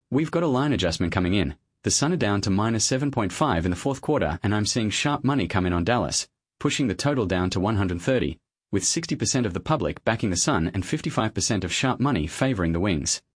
We've got a line adjustment coming in. The Sun are down to minus 7.5 in the fourth quarter, and I'm seeing sharp money come in on Dallas, pushing the total down to 130, with 60% of the public backing the Sun and 55% of sharp money favoring the Wings.